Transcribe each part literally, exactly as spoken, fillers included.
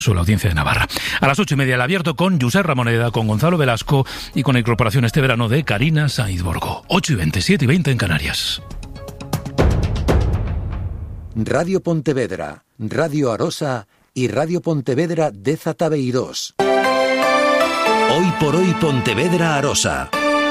sobre la Audiencia de Navarra. A las ocho y media el abierto con Josep Ramoneda, con Gonzalo Velasco y con la incorporación este verano de Karina Sainz Borgo. ocho y veinte, siete y veinte en Canarias. Radio Pontevedra, Radio Arosa y Radio Pontevedra de Zatabeirós. Hoy por hoy Pontevedra Arosa.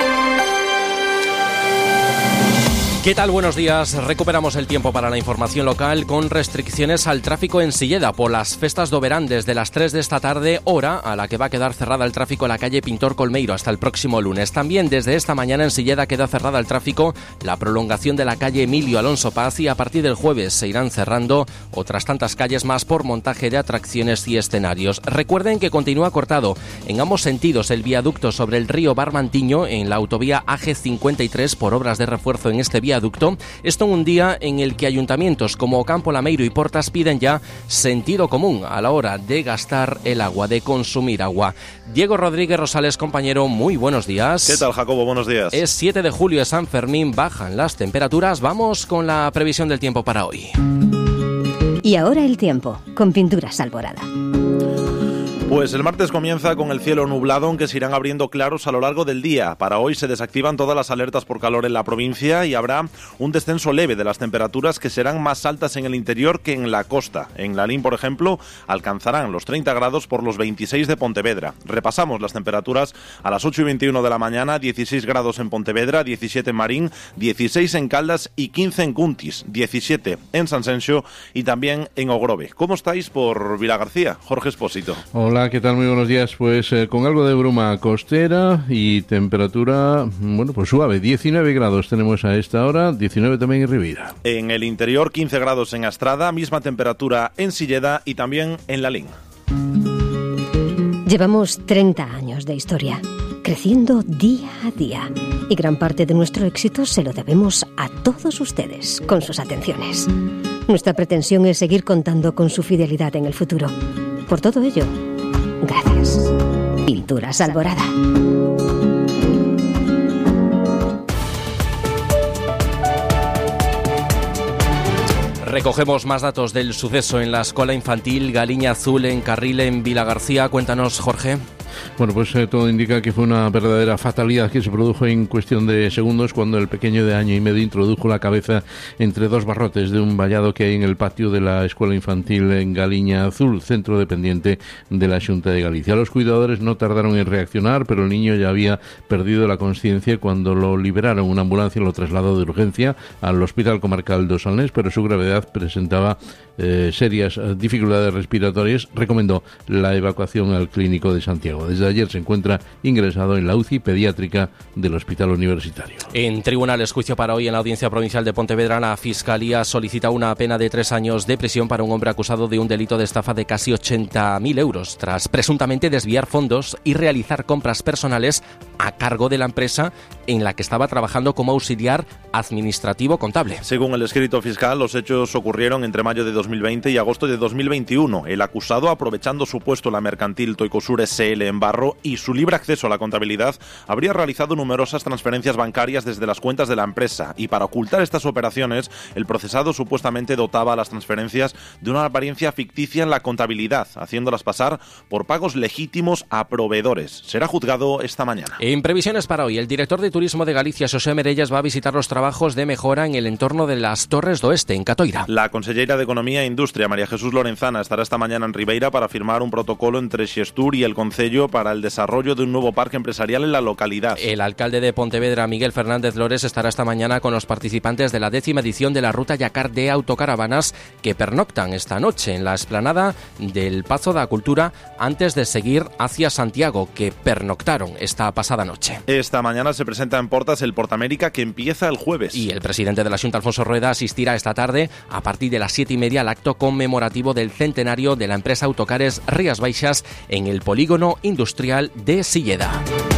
¿Qué tal? Buenos días. Recuperamos el tiempo para la información local con restricciones al tráfico en Silleda por las festas do verán desde las tres de esta tarde, hora a la que va a quedar cerrada el tráfico en la calle Pintor Colmeiro hasta el próximo lunes. También desde esta mañana en Silleda queda cerrada el tráfico la prolongación de la calle Emilio Alonso Paz y a partir del jueves se irán cerrando otras tantas calles más por montaje de atracciones y escenarios. Recuerden que continúa cortado en ambos sentidos el viaducto sobre el río Barmantiño en la autovía A G cincuenta y tres por obras de refuerzo en este viaducto. Viaducto. Esto en un día en el que ayuntamientos como Campo Lameiro y Portas piden ya sentido común a la hora de gastar el agua, de consumir agua. Diego Rodríguez Rosales, compañero, muy buenos días. ¿Qué tal, Jacobo? Buenos días. Es siete de julio, es San Fermín, bajan las temperaturas. Vamos con la previsión del tiempo para hoy. Y ahora el tiempo, con Pinturas Alborada. Pues el martes comienza con el cielo nublado, aunque se irán abriendo claros a lo largo del día. Para hoy se desactivan todas las alertas por calor en la provincia y habrá un descenso leve de las temperaturas que serán más altas en el interior que en la costa. En Lalín, por ejemplo, alcanzarán los treinta grados por los veintiséis de Pontevedra. Repasamos las temperaturas a las ocho y veintiuno de la mañana, dieciséis grados en Pontevedra, diecisiete en Marín, dieciséis en Caldas y quince en Cuntis, diecisiete en San Senxo y también en Ogrove. ¿Cómo estáis por Vilagarcía? Jorge Espósito. Hola. ¿Qué tal? Muy buenos días. Pues eh, con algo de bruma costera y temperatura, bueno, pues suave. diecinueve grados tenemos a esta hora, diecinueve también en Ribeira. En el interior, quince grados en Astrada, misma temperatura en Silleda y también en Lalín. Llevamos treinta años de historia, creciendo día a día. Y gran parte de nuestro éxito se lo debemos a todos ustedes, con sus atenciones. Nuestra pretensión es seguir contando con su fidelidad en el futuro. Por todo ello, gracias. Pinturas Alborada. Recogemos más datos del suceso en la escuela infantil Galiña Azul en Carril, en Vilagarcía. Cuéntanos, Jorge. Bueno, pues eh, todo indica que fue una verdadera fatalidad que se produjo en cuestión de segundos cuando el pequeño de año y medio introdujo la cabeza entre dos barrotes de un vallado que hay en el patio de la escuela infantil en Galiña Azul, centro dependiente de la Xunta de Galicia. Los cuidadores no tardaron en reaccionar, pero el niño ya había perdido la conciencia cuando lo liberaron. Una ambulancia lo trasladó de urgencia al Hospital Comarcal do Salnés, pero su gravedad presentaba eh, serias dificultades respiratorias. Recomendó la evacuación al Clínico de Santiago. Desde ayer se encuentra ingresado en la U C I pediátrica del Hospital Universitario. En tribunales, juicio para hoy en la Audiencia Provincial de Pontevedra, la Fiscalía solicita una pena de tres años de prisión para un hombre acusado de un delito de estafa de casi ochenta mil euros, tras presuntamente desviar fondos y realizar compras personales a cargo de la empresa en la que estaba trabajando como auxiliar administrativo contable. Según el escrito fiscal, los hechos ocurrieron entre mayo de dos mil veinte y agosto de dos mil veintiuno. El acusado, aprovechando su puesto en la mercantil Toicosur S L en Barro y su libre acceso a la contabilidad, habría realizado numerosas transferencias bancarias desde las cuentas de la empresa, y para ocultar estas operaciones, el procesado supuestamente dotaba a las transferencias de una apariencia ficticia en la contabilidad, haciéndolas pasar por pagos legítimos a proveedores. Será juzgado esta mañana. En previsiones para hoy, el director de Turismo de Galicia, Xosé Merellas, va a visitar los trabajos de mejora en el entorno de las Torres do Este, en Catoira. La consellera de Economía e Industria, María Jesús Lorenzana, estará esta mañana en Ribeira para firmar un protocolo entre Xestur y el Concello para el desarrollo de un nuevo parque empresarial en la localidad. El alcalde de Pontevedra, Miguel Fernández Lores, estará esta mañana con los participantes de la décima edición de la Ruta Yacar de autocaravanas que pernoctan esta noche en la explanada del Pazo da Cultura antes de seguir hacia Santiago, que pernoctaron esta pasada noche. Esta mañana se presenta en Portas el Portamérica, que empieza el jueves. Y el presidente de la Xunta, Alfonso Rueda, asistirá esta tarde a partir de las siete y media al acto conmemorativo del centenario de la empresa Autocares Rías Baixas en el polígono industrial de Silleda.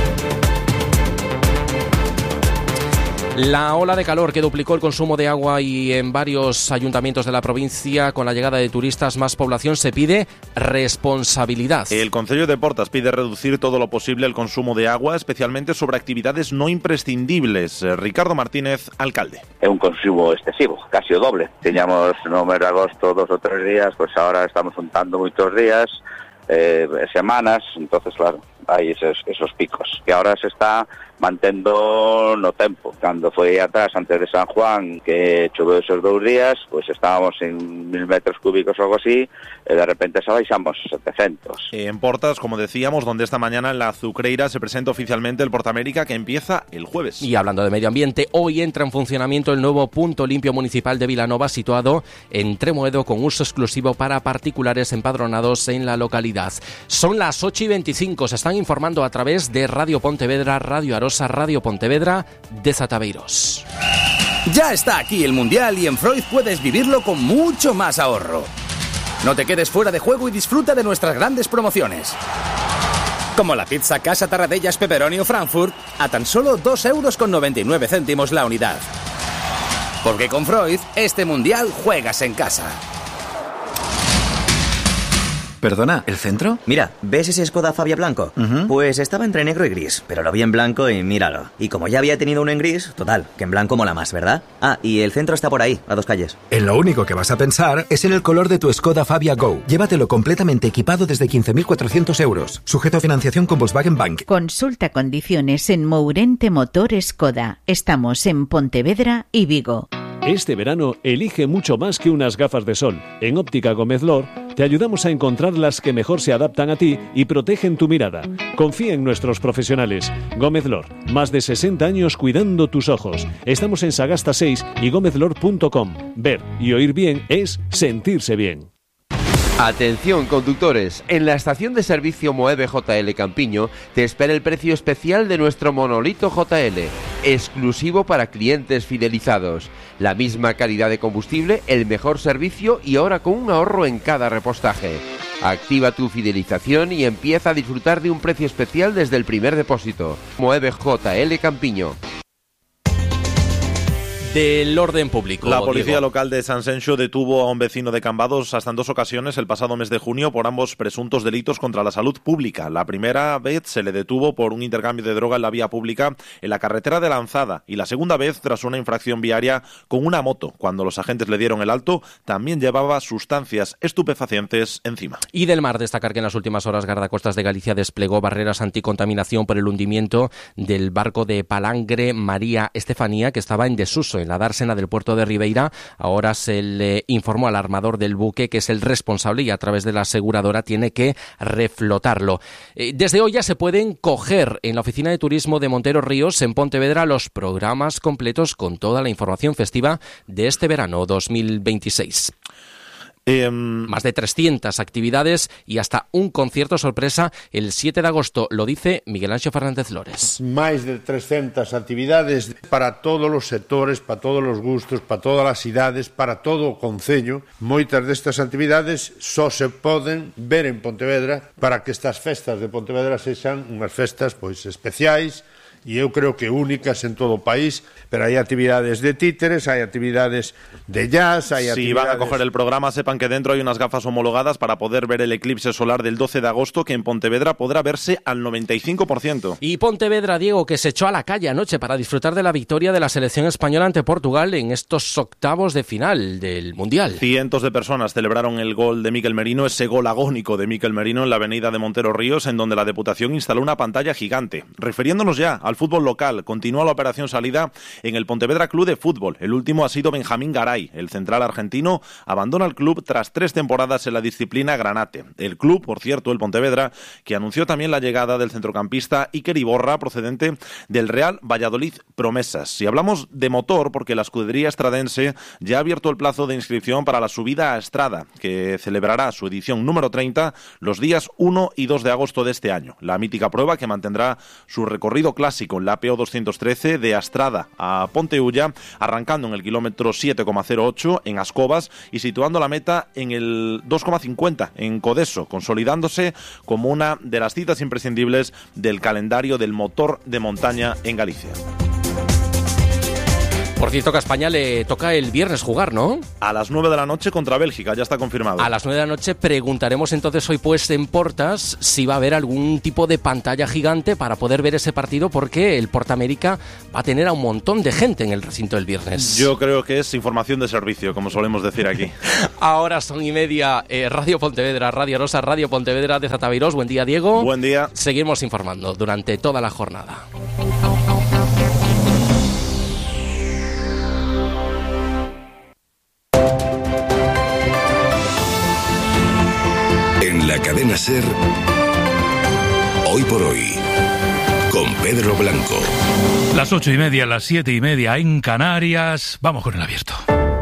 La ola de calor que duplicó el consumo de agua y en varios ayuntamientos de la provincia con la llegada de turistas, más población, se pide responsabilidad. El Concello de Portas pide reducir todo lo posible el consumo de agua, especialmente sobre actividades no imprescindibles. Ricardo Martínez, alcalde. Es un consumo excesivo, casi o doble. Teníamos no mes de agosto dos o tres días, pues ahora estamos juntando muchos días. eh, semanas, entonces claro, hai esos, esos picos, que ahora se está mantendo no tempo. Cando foi atrás, antes de San Juan, que choveu esos dous días, pois pues estábamos en mil metros cúbicos o algo así, e de repente se baixamos setecientos. En Portas, como decíamos, donde esta mañana en la Azucreira se presenta oficialmente el Portamérica, que empieza el jueves. Y hablando de medio ambiente, hoy entra en funcionamiento el nuevo punto limpio municipal de Vilanova, situado en Tremoedo, con uso exclusivo para particulares empadronados en la localidad. Son las ocho y veinticinco, se están informando a través de Radio Pontevedra, Radio Arosa, Radio Pontevedra, de Zataveiros. Ya está aquí el Mundial y en Freud puedes vivirlo con mucho más ahorro. No te quedes fuera de juego y disfruta de nuestras grandes promociones. Como la pizza Casa Tarradellas Pepperoni o Frankfurt a tan solo dos euros con noventa y nueve céntimos la unidad. Porque con Freud, este Mundial juegas en casa. Perdona, ¿el centro? Mira, ¿ves ese Skoda Fabia blanco? Uh-huh. Pues estaba entre negro y gris, pero lo vi en blanco y míralo. Y como ya había tenido uno en gris, total, que en blanco mola más, ¿verdad? Ah, y el centro está por ahí, a dos calles. En lo único que vas a pensar es en el color de tu Skoda Fabia Go. Llévatelo completamente equipado desde quince mil cuatrocientos euros. Sujeto a financiación con Volkswagen Bank. Consulta condiciones en Mourente Motor Skoda. Estamos en Pontevedra y Vigo. Este verano elige mucho más que unas gafas de sol. En Óptica Gómez Lor te ayudamos a encontrar las que mejor se adaptan a ti y protegen tu mirada. Confía en nuestros profesionales. Gómez Lor, más de sesenta años cuidando tus ojos. Estamos en Sagasta seis y gómez lor punto com. Ver y oír bien es sentirse bien. Atención conductores, en la estación de servicio Moeve J L Campiño te espera el precio especial de nuestro monolito J L, exclusivo para clientes fidelizados. La misma calidad de combustible, el mejor servicio y ahora con un ahorro en cada repostaje. Activa tu fidelización y empieza a disfrutar de un precio especial desde el primer depósito. Moeve J L Campiño. Del orden público. La policía Diego. local de San Senxo detuvo a un vecino de Cambados hasta en dos ocasiones el pasado mes de junio por ambos presuntos delitos contra la salud pública. La primera vez se le detuvo por un intercambio de droga en la vía pública en la carretera de Lanzada y la segunda vez tras una infracción viaria con una moto. Cuando los agentes le dieron el alto, también llevaba sustancias estupefacientes encima. Y del mar, destacar que en las últimas horas Guardacostas de Galicia desplegó barreras anticontaminación por el hundimiento del barco de palangre María Estefanía, que estaba en desuso en la dársena del puerto de Ribeira. Ahora se le informó al armador del buque, que es el responsable, y a través de la aseguradora tiene que reflotarlo. Eh, desde hoy ya se pueden coger en la oficina de turismo de Montero Ríos, en Pontevedra, los programas completos con toda la información festiva de este verano dos mil veintiséis. Eh, Más de trescientas actividades y hasta un concierto sorpresa el siete de agosto, lo dice Miguel Anxo Fernández Lores. Máis de trescentas actividades para todos os sectores, para todos os gustos, para todas as idades, para todo o concello. Moitas destas actividades só se poden ver en Pontevedra para que estas festas de Pontevedra sexan unhas festas pois especiais e eu creo que únicas en todo o país, pero hai actividades de títeres, hai actividades de jazz, hai actividades... Si van a coger el programa, sepan que dentro hay unas gafas homologadas para poder ver el eclipse solar del doce de agosto, que en Pontevedra podrá verse al noventa y cinco por ciento. Y Pontevedra, Diego, que se echó a la calle anoche para disfrutar de la victoria de la selección española ante Portugal en estos octavos de final del Mundial. Cientos de personas celebraron el gol de Mikel Merino, ese gol agónico de Mikel Merino en la avenida de Montero Ríos, en donde la Deputación instaló una pantalla gigante. Refiriéndonos ya al fútbol local, continúa la operación salida en el Pontevedra Club de Fútbol. El último ha sido Benjamín Garay. El central argentino abandona el club tras tres temporadas en la disciplina granate. El club, por cierto, el Pontevedra, que anunció también la llegada del centrocampista Iker Iborra, procedente del Real Valladolid Promesas. Si hablamos de motor, porque la escudería estradense ya ha abierto el plazo de inscripción para la subida a Estrada, que celebrará su edición número treinta los días uno y dos de agosto de este año. La mítica prueba, que mantendrá su recorrido clásico en la P O doscientos trece de Astrada a Ponteulla, arrancando en el kilómetro siete coma cero ocho en Ascobas y situando la meta en el dos coma cincuenta en Codeso, consolidándose como una de las citas imprescindibles del calendario del motor de montaña en Galicia. Por cierto que a España le toca el viernes jugar, ¿no? A las nueve de la noche contra Bélgica, ya está confirmado. A las nueve de la noche preguntaremos entonces hoy pues en Portas si va a haber algún tipo de pantalla gigante para poder ver ese partido, porque el Portamérica va a tener a un montón de gente en el recinto el viernes. Yo creo que es información de servicio, como solemos decir aquí. Ahora son y media, eh, Radio Pontevedra, Radio Arosa, Radio Pontevedra de Zataviros. Buen día, Diego. Buen día. Seguimos informando durante toda la jornada. En la cadena SER, Hoy por Hoy, con Pedro Blanco. Las ocho y media, las siete y media en Canarias. Vamos con el abierto.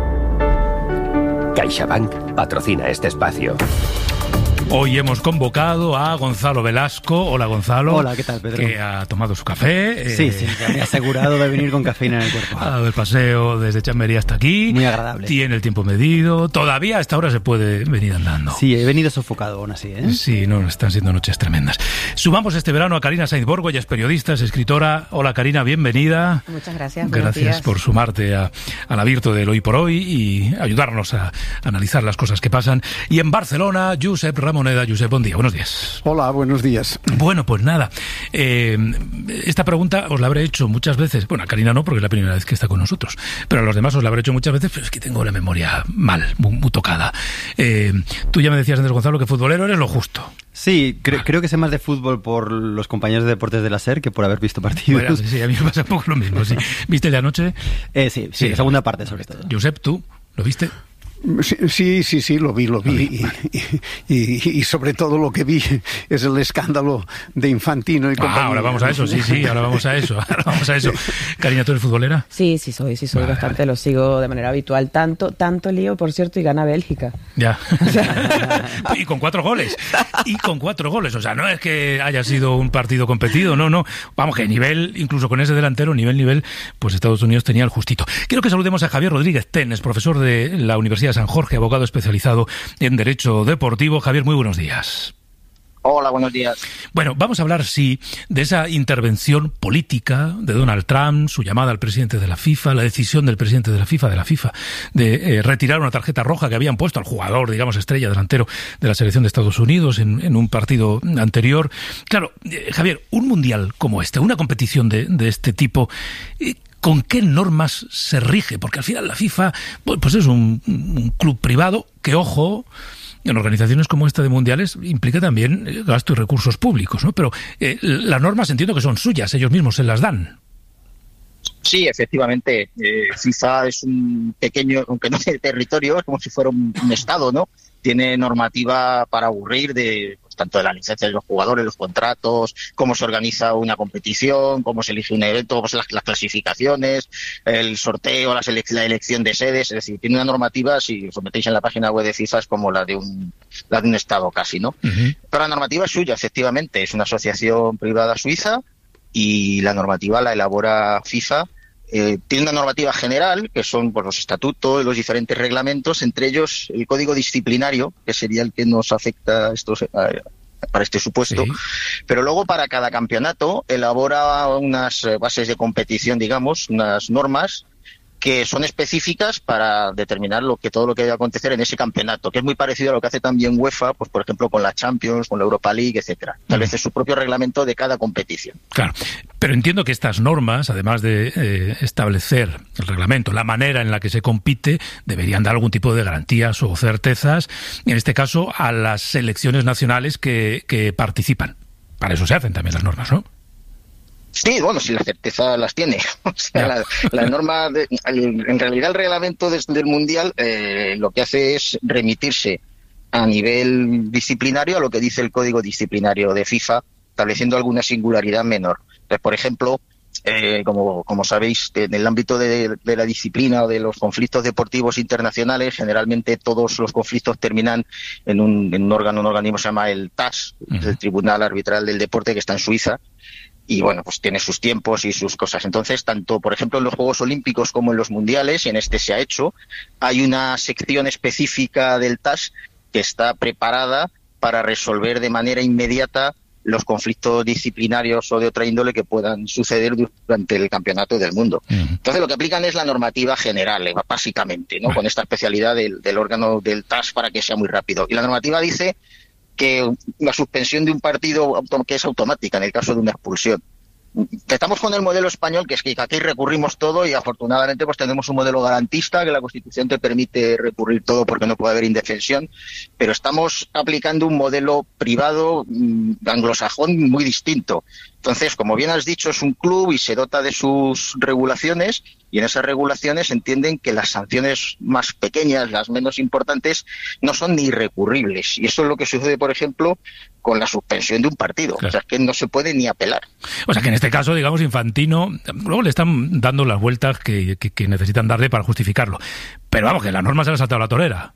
CaixaBank patrocina este espacio. Hoy hemos convocado a Gonzalo Velasco. Hola, Gonzalo. Hola, ¿qué tal, Pedro? Que ha tomado su café. Sí, eh... sí, me he asegurado de venir con cafeína en el cuerpo. Ha dado el paseo desde Chamberí hasta aquí. Muy agradable. Tiene el tiempo medido. Todavía a esta hora se puede venir andando. Sí, he venido sofocado aún así, ¿eh? Sí, no, están siendo noches tremendas. Sumamos este verano a Karina Sainz Borgo, ella es periodista, es escritora. Hola, Karina, bienvenida. Muchas gracias. Gracias por sumarte a, al abierto del Hoy por Hoy y ayudarnos a, a analizar las cosas que pasan. Y en Barcelona, Josep Ramoneda. Josep, buen día. Buenos días. Hola, buenos días. Bueno, pues nada, eh, esta pregunta os la habré hecho muchas veces. Bueno, a Karina no, porque es la primera vez que está con nosotros, pero a los demás os la habré hecho muchas veces, pero es que tengo la memoria mal, muy, muy tocada. Eh, tú ya me decías antes, Gonzalo, que futbolero eres lo justo. Sí, cre- creo que sé más de fútbol por los compañeros de deportes de la SER que por haber visto partidos. Bueno, sí, a mí me pasa un poco lo mismo. Sí. ¿Viste el de anoche? Eh, sí, sí, sí, la segunda parte sobre todo. Josep, ¿tú lo viste? Sí, sí, sí, lo vi, lo vi. Y, y, y, y sobre todo lo que vi es el escándalo de Infantino y compañía. Ah, ahora vamos a eso, sí, sí, ahora vamos a eso. Ahora vamos a eso. Karina, ¿tú eres futbolera? Sí, sí soy, sí soy vale, bastante, vale. Lo sigo de manera habitual. Tanto, tanto lío, por cierto, y gana Bélgica. Ya. Y con cuatro goles. Y con cuatro goles. O sea, no es que haya sido un partido competido, no, no. Vamos, que nivel, incluso con ese delantero, nivel, nivel, pues Estados Unidos tenía el justito. Quiero que saludemos a Javier Rodríguez Tenes, profesor de la Universidad de San Jorge, abogado especializado en Derecho Deportivo. Javier, muy buenos días. Hola, buenos días. Bueno, vamos a hablar, sí, de esa intervención política de Donald Trump, su llamada al presidente de la FIFA, la decisión del presidente de la FIFA, de la FIFA, de eh, retirar una tarjeta roja que habían puesto al jugador, digamos, estrella delantero de la selección de Estados Unidos en, en un partido anterior. Claro, eh, Javier, un mundial como este, una competición de, de este tipo, eh, ¿con qué normas se rige? Porque al final la FIFA pues es un, un club privado que, ojo, en organizaciones como esta de mundiales implica también gasto y recursos públicos, ¿no? Pero eh, las normas entiendo que son suyas, ellos mismos se las dan. Sí, efectivamente. Eh, FIFA es un pequeño, aunque no sea territorio, es como si fuera un, un estado, ¿no? Tiene normativa para aburrir de pues, tanto de la licencia de los jugadores, los contratos, cómo se organiza una competición, cómo se elige un evento, pues, las, las clasificaciones, el sorteo, la, selec- la elección de sedes. Es decir, tiene una normativa, si os metéis en la página web de FIFA, es como la de un, la de un estado casi, ¿no? Uh-huh. Pero la normativa es suya, efectivamente. Es una asociación privada suiza y la normativa la elabora FIFA. Eh, tiene una normativa general, que son pues, los estatutos y los diferentes reglamentos, entre ellos el código disciplinario, que sería el que nos afecta estos, eh, para este supuesto. Sí. Pero luego para cada campeonato elabora unas bases de competición, digamos, unas normas que son específicas para determinar lo que todo lo que debe acontecer en ese campeonato, que es muy parecido a lo que hace también UEFA, pues por ejemplo con la Champions, con la Europa League, etcétera. Tal mm. vez es su propio reglamento de cada competición. Claro, pero entiendo que estas normas, además de eh, establecer el reglamento, la manera en la que se compite, deberían dar algún tipo de garantías o certezas, en este caso a las selecciones nacionales que, que participan. Para eso se hacen también las normas, ¿no? Sí, bueno, si la certeza las tiene. O sea, la, la norma, de, en realidad el reglamento de, del Mundial eh, lo que hace es remitirse a nivel disciplinario a lo que dice el Código Disciplinario de FIFA, estableciendo alguna singularidad menor. Entonces, por ejemplo, eh, como, como sabéis, en el ámbito de, de la disciplina o de los conflictos deportivos internacionales, generalmente todos los conflictos terminan en un, en un órgano, un organismo que se llama el T A S, uh-huh. el Tribunal Arbitral del Deporte, que está en Suiza. Y bueno, pues tiene sus tiempos y sus cosas. Entonces, tanto, por ejemplo, en los Juegos Olímpicos como en los Mundiales, y en este se ha hecho, hay una sección específica del T A S que está preparada para resolver de manera inmediata los conflictos disciplinarios o de otra índole que puedan suceder durante el campeonato del mundo. Uh-huh. Entonces lo que aplican es la normativa general, eh, básicamente, ¿no? Uh-huh. Con esta especialidad del, del órgano del T A S para que sea muy rápido. Y la normativa dice que la suspensión de un partido que es automática en el caso de una expulsión. Estamos con el modelo español, que es que aquí recurrimos todo y afortunadamente pues tenemos un modelo garantista que la Constitución te permite recurrir todo porque no puede haber indefensión, pero estamos aplicando un modelo privado mmm, anglosajón muy distinto. Entonces, como bien has dicho, es un club y se dota de sus regulaciones y en esas regulaciones entienden que las sanciones más pequeñas, las menos importantes, no son ni recurribles. Y eso es lo que sucede, por ejemplo, con la suspensión de un partido. Claro. O sea, es que no se puede ni apelar. O sea, que en este caso, digamos, Infantino, luego le están dando las vueltas que, que, que necesitan darle para justificarlo. Pero vamos, que la norma se le ha saltado la torera.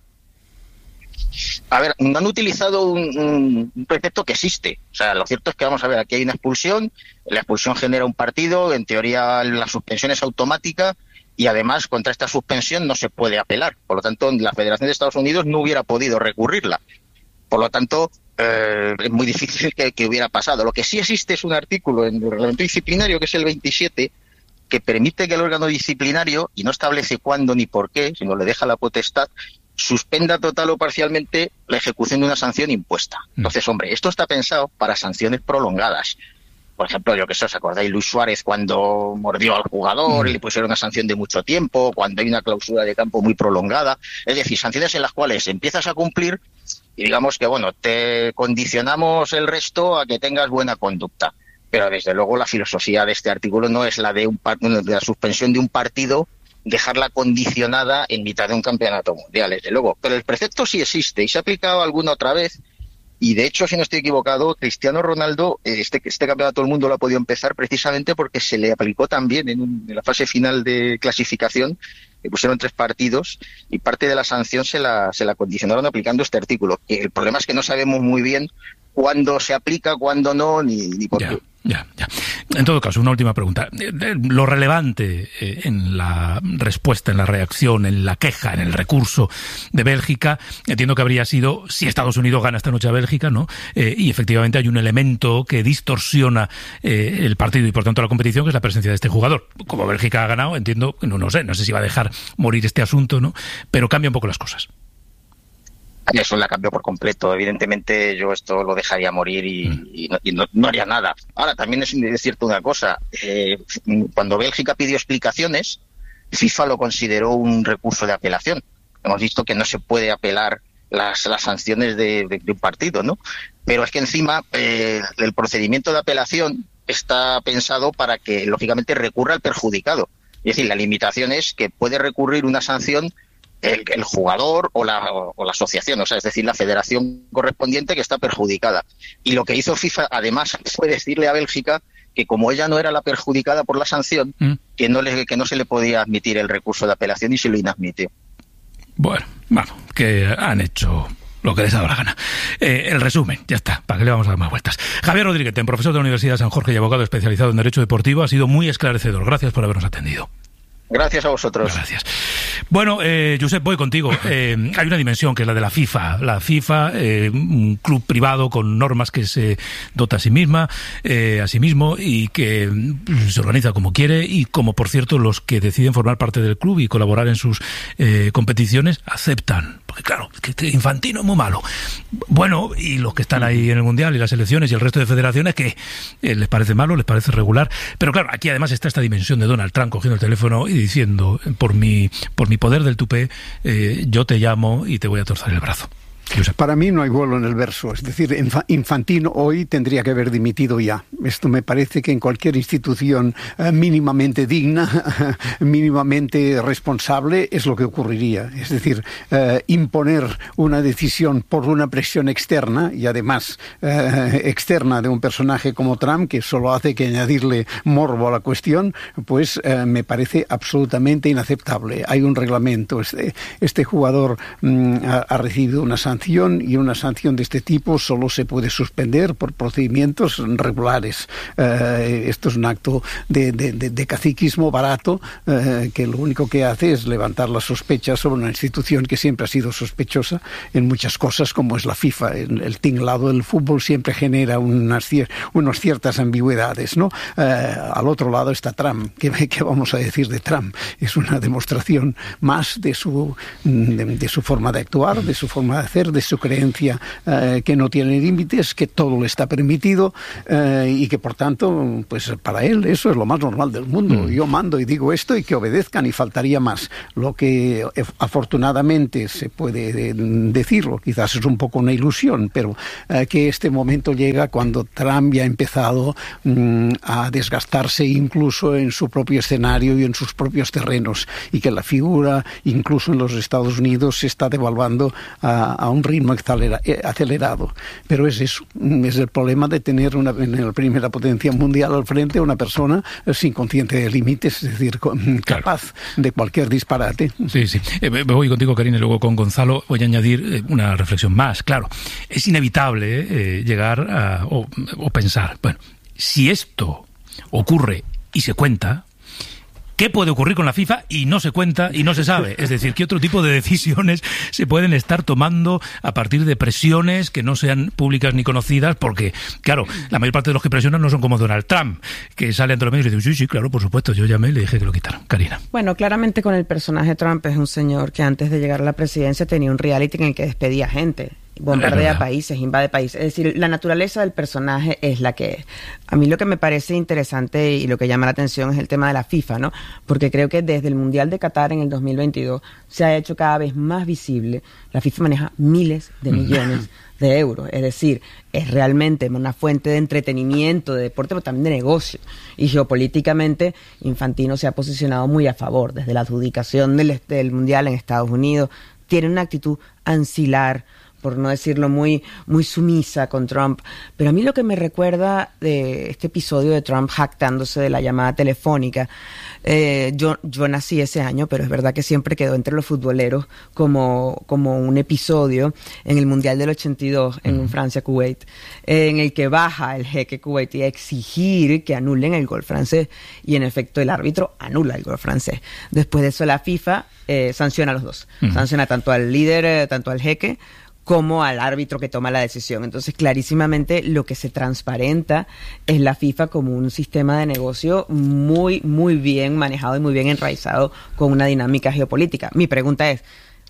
A ver, no han utilizado un, un, un precepto que existe. O sea, lo cierto es que, vamos a ver, aquí hay una expulsión, la expulsión genera un partido, en teoría la suspensión es automática y además contra esta suspensión no se puede apelar. Por lo tanto, la Federación de Estados Unidos no hubiera podido recurrirla. Por lo tanto, eh, es muy difícil que, que hubiera pasado. Lo que sí existe es un artículo en el reglamento disciplinario, que es el veintisiete, que permite que el órgano disciplinario, y no establece cuándo ni por qué, sino le deja la potestad, suspenda total o parcialmente la ejecución de una sanción impuesta. Entonces, hombre, esto está pensado para sanciones prolongadas. Por ejemplo, yo que sé, ¿os acordáis Luis Suárez cuando mordió al jugador y le pusieron una sanción de mucho tiempo, cuando hay una clausura de campo muy prolongada? Es decir, sanciones en las cuales empiezas a cumplir y digamos que, bueno, te condicionamos el resto a que tengas buena conducta. Pero desde luego la filosofía de este artículo no es la de, un, de la suspensión de un partido, dejarla condicionada en mitad de un campeonato mundial, desde luego. Pero el precepto sí existe y se ha aplicado alguna otra vez. Y de hecho, si no estoy equivocado, Cristiano Ronaldo, este, este campeonato del mundo lo ha podido empezar precisamente porque se le aplicó también en, un, en la fase final de clasificación. Le pusieron tres partidos y parte de la sanción se la, se la condicionaron aplicando este artículo. El problema es que no sabemos muy bien cuándo se aplica, cuándo no, ni, ni por ya, qué. Ya, ya. En todo caso, una última pregunta. Lo relevante eh, en la respuesta, en la reacción, en la queja, en el recurso de Bélgica, entiendo que habría sido si Estados Unidos gana esta noche a Bélgica, ¿no? Eh, y efectivamente hay un elemento que distorsiona eh, el partido y por tanto la competición, que es la presencia de este jugador. Como Bélgica ha ganado, entiendo, no, no sé, no sé si va a dejar morir este asunto, ¿no? Pero cambia un poco las cosas. Eso la cambió por completo. Evidentemente yo esto lo dejaría morir y, mm. y, no, y no, no haría nada. Ahora, también es, es cierto una cosa. Eh, cuando Bélgica pidió explicaciones, FIFA lo consideró un recurso de apelación. Hemos visto que no se puede apelar las, las sanciones de, de, de un partido, ¿no? Pero es que encima eh, el procedimiento de apelación está pensado para que, lógicamente, recurra al perjudicado. Es decir, la limitación es que puede recurrir una sanción El, el jugador o la, o la asociación, o sea, es decir, la federación correspondiente que está perjudicada. Y lo que hizo FIFA, además, fue decirle a Bélgica que como ella no era la perjudicada por la sanción, mm. que no le, que no se le podía admitir el recurso de apelación y se lo inadmitió. Bueno, vamos, que han hecho lo que les ha dado la gana. Eh, el resumen, ya está, para que le vamos a dar más vueltas. Javier Rodríguez, profesor de la Universidad de San Jorge y abogado especializado en Derecho Deportivo, ha sido muy esclarecedor. Gracias por habernos atendido. Gracias a vosotros. Gracias. Bueno, eh, Josep, voy contigo. Eh, hay una dimensión que es la de la FIFA. La FIFA, eh, un club privado con normas que se dota a sí misma, eh, a sí mismo, y que se organiza como quiere, y como, por cierto, los que deciden formar parte del club y colaborar en sus eh, competiciones aceptan. Porque claro, que Infantino es muy malo. Bueno, y los que están ahí en el Mundial y las selecciones y el resto de federaciones, que eh, les parece malo, les parece regular. Pero claro, aquí además está esta dimensión de Donald Trump cogiendo el teléfono y diciendo, por mi, por mi poder del tupé, eh, yo te llamo y te voy a torcer el brazo. Para mí no hay vuelo en el verso. Es decir, Infantino hoy tendría que haber dimitido ya. Esto me parece que en cualquier institución eh, mínimamente digna, mínimamente responsable, es lo que ocurriría. Es decir, eh, imponer una decisión por una presión externa, y además eh, externa de un personaje como Trump, que solo hace que añadirle morbo a la cuestión, pues eh, me parece absolutamente inaceptable. Hay un reglamento. Este, este jugador mm, ha, ha recibido una sanción sanción, y una sanción de este tipo solo se puede suspender por procedimientos regulares. Eh, esto es un acto de, de, de, de caciquismo barato, eh, que lo único que hace es levantar las sospechas sobre una institución que siempre ha sido sospechosa en muchas cosas, como es la FIFA. El, el tinglado del fútbol siempre genera unas, unas ciertas ambigüedades, ¿no? Eh, al otro lado está Trump. ¿Qué, qué vamos a decir de Trump? Es una demostración más de su, de, de su forma de actuar, de su forma de hacer, de su creencia eh, que no tiene límites, que todo le está permitido, eh, y que por tanto, pues para él eso es lo más normal del mundo. Mm. Yo mando y digo esto y que obedezcan, y faltaría más. Lo que afortunadamente se puede decirlo, quizás es un poco una ilusión, pero eh, que este momento llega cuando Trump ya ha empezado mm, a desgastarse incluso en su propio escenario y en sus propios terrenos, y que la figura, incluso en los Estados Unidos, se está devaluando a, a un ritmo acelera, acelerado. Pero es eso, es el problema de tener una, en la primera potencia mundial al frente una persona sin conciencia de límites, es decir, con, capaz claro. de cualquier disparate. Sí, sí. Eh, me voy contigo, Karina, y luego con Gonzalo. Voy a añadir eh, una reflexión más. Claro, es inevitable eh, llegar a, o, o pensar, bueno, si esto ocurre y se cuenta, ¿qué puede ocurrir con la FIFA y no se cuenta y no se sabe? Es decir, ¿qué otro tipo de decisiones se pueden estar tomando a partir de presiones que no sean públicas ni conocidas? Porque, claro, la mayor parte de los que presionan no son como Donald Trump, que sale ante los medios y dice, sí, sí, claro, por supuesto, yo llamé y le dije que lo quitaran. Karina. Bueno, claramente con el personaje Trump es un señor que antes de llegar a la presidencia tenía un reality en el que despedía gente. Bombardea países, invade países. Es decir, la naturaleza del personaje es la que es. A mí lo que me parece interesante y lo que llama la atención es el tema de la FIFA, ¿no? Porque creo que desde el Mundial de Qatar en el dos mil veintidós se ha hecho cada vez más visible. La FIFA maneja miles de millones de euros. Es decir, es realmente una fuente de entretenimiento, de deporte, pero también de negocio. Y geopolíticamente, Infantino se ha posicionado muy a favor. Desde la adjudicación del, del Mundial en Estados Unidos, tiene una actitud ancilar, por no decirlo muy, muy sumisa con Trump. Pero a mí lo que me recuerda de este episodio de Trump jactándose de la llamada telefónica, eh, yo, yo nací ese año, pero es verdad que siempre quedó entre los futboleros como, como un episodio en el Mundial del ochenta y dos en uh-huh. Francia-Kuwait, eh, en el que baja el jeque kuwaití a exigir que anulen el gol francés, y en efecto el árbitro anula el gol francés. Después de eso la FIFA eh, sanciona a los dos. Uh-huh. Sanciona tanto al líder, eh, tanto al jeque, como al árbitro que toma la decisión. Entonces, clarísimamente, lo que se transparenta es la FIFA como un sistema de negocio muy, muy bien manejado y muy bien enraizado con una dinámica geopolítica. Mi pregunta es,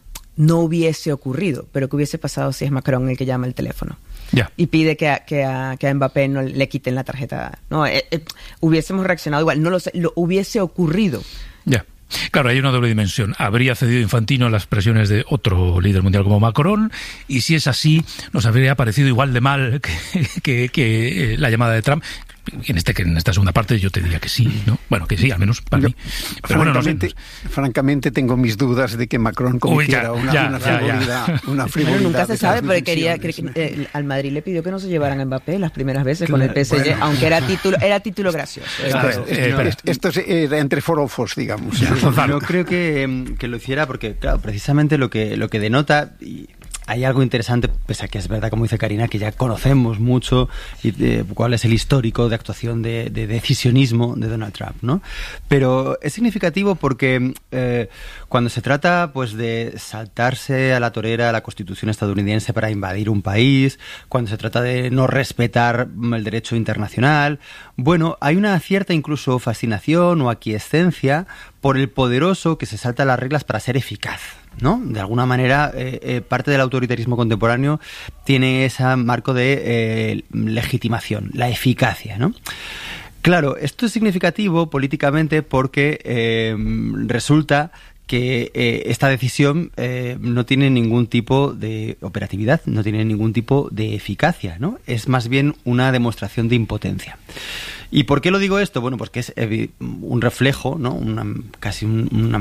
no hubiese ocurrido, pero ¿qué hubiese pasado si es Macron el que llama el teléfono? Yeah. Y pide que a, que, a, que a Mbappé no le quiten la tarjeta? No, eh, eh, hubiésemos reaccionado igual. No lo sé, lo hubiese ocurrido. Ya. Yeah. Claro, hay una doble dimensión. Habría cedido Infantino a las presiones de otro líder mundial como Macron, y si es así, nos habría parecido igual de mal que, que, que la llamada de Trump. En, este, en esta segunda parte yo te diría que sí, ¿no? Bueno, que sí, al menos para yo, mí. Pero francamente, bueno, no sé. francamente tengo mis dudas de que Macron cometiera Uy, ya, una, ya, una frivolidad. Ya, ya. Una frivolidad bueno, nunca se sabe, pero quería, que, eh, al Madrid le pidió que no se llevaran a Mbappé las primeras veces claro, con el P S G, bueno. aunque era título, era título gracioso. Claro, esto, eh, esto, esto es eh, entre forofos, digamos. Ya, yo creo que, que lo hiciera porque, claro, precisamente lo que, lo que denota... Y, hay algo interesante, pese a que es verdad, como dice Karina, que ya conocemos mucho y de, cuál es el histórico de actuación de, de decisionismo de Donald Trump, ¿no? Pero es significativo porque eh, cuando se trata pues de saltarse a la torera la Constitución estadounidense para invadir un país, cuando se trata de no respetar el derecho internacional, bueno, hay una cierta incluso fascinación o aquiescencia por el poderoso que se salta las reglas para ser eficaz, ¿no? De alguna manera, eh, eh, parte del autoritarismo contemporáneo tiene ese marco de eh, legitimación, la eficacia, ¿no? Claro, esto es significativo políticamente porque eh, resulta que eh, esta decisión eh, no tiene ningún tipo de operatividad, no tiene ningún tipo de eficacia, ¿no? Es más bien una demostración de impotencia. ¿Y por qué lo digo esto? Bueno, porque es un reflejo, ¿no? Una, casi un, una,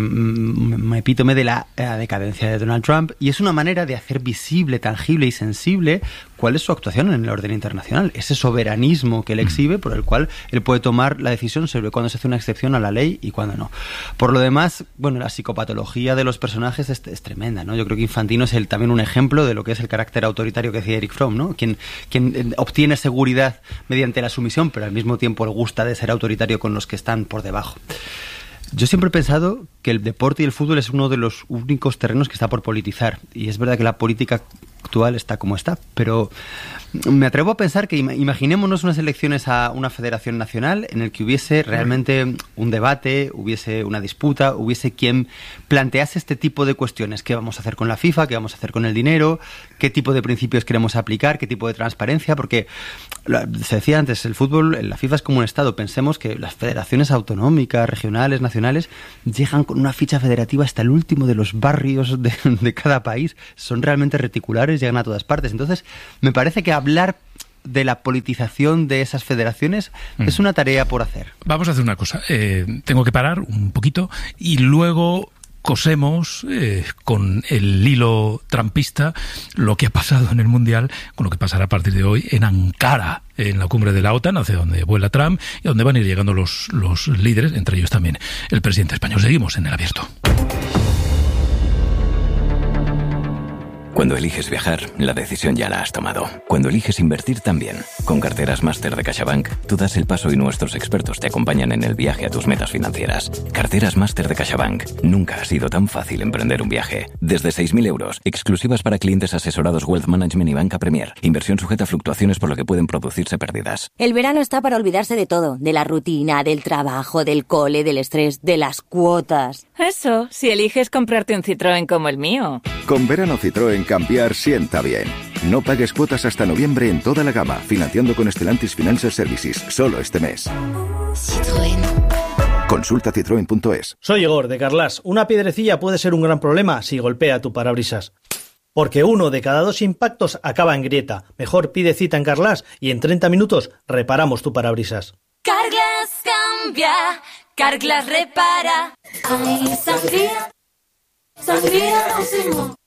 un epítome de la, la decadencia de Donald Trump, y es una manera de hacer visible, tangible y sensible cuál es su actuación en el orden internacional, ese soberanismo que él exhibe, por el cual él puede tomar la decisión sobre cuándo se hace una excepción a la ley y cuándo no. Por lo demás, bueno, la psicopatología de los personajes es, es tremenda, ¿no? Yo creo que Infantino es el, también un ejemplo de lo que es el carácter autoritario que decía Eric Fromm, ¿no? Quien, quien obtiene seguridad mediante la sumisión, pero al mismo tiempo le gusta de ser autoritario con los que están por debajo. Yo siempre he pensado que el deporte y el fútbol es uno de los únicos terrenos que está por politizar, y es verdad que la política actual está como está, pero me atrevo a pensar que imaginémonos unas elecciones a una federación nacional en el que hubiese realmente un debate, hubiese una disputa, hubiese quien plantease este tipo de cuestiones. ¿Qué vamos a hacer con la FIFA? ¿Qué vamos a hacer con el dinero? ¿Qué tipo de principios queremos aplicar? ¿Qué tipo de transparencia? Porque se decía antes, el fútbol, la FIFA es como un Estado. Pensemos que las federaciones autonómicas, regionales, nacionales, llegan con una ficha federativa hasta el último de los barrios de, de cada país. Son realmente reticulares, llegan a todas partes. Entonces, me parece que hablar de la politización de esas federaciones mm. es una tarea por hacer. Vamos a hacer una cosa. Eh, tengo que parar un poquito y luego cosemos eh, con el hilo trumpista lo que ha pasado en el Mundial con lo que pasará a partir de hoy en Ankara, en la cumbre de la OTAN, hacia donde vuela Trump y donde van a ir llegando los, los líderes, entre ellos también el presidente español. Seguimos en El Abierto. Cuando eliges viajar, la decisión ya la has tomado. Cuando eliges invertir, también. Con Carteras Máster de CaixaBank, tú das el paso y nuestros expertos te acompañan en el viaje a tus metas financieras. Carteras Máster de CaixaBank. Nunca ha sido tan fácil emprender un viaje. Desde seis mil euros, exclusivas para clientes asesorados Wealth Management y Banca Premier. Inversión sujeta a fluctuaciones por lo que pueden producirse pérdidas. El verano está para olvidarse de todo. De la rutina, del trabajo, del cole, del estrés, de las cuotas. Eso, si eliges comprarte un Citroën como el mío. Con verano Citroën cambiar sienta bien. No pagues cuotas hasta noviembre en toda la gama, financiando con Stellantis Financial Services, solo este mes. Citroën. Consulta citroen punto es. Soy Igor, de Carlas. Una piedrecilla puede ser un gran problema si golpea tu parabrisas. Porque uno de cada dos impactos acaba en grieta. Mejor pide cita en Carlas y en treinta minutos reparamos tu parabrisas. Carglass cambia, Carglass repara. Ay, sangría, sangría, no se mo.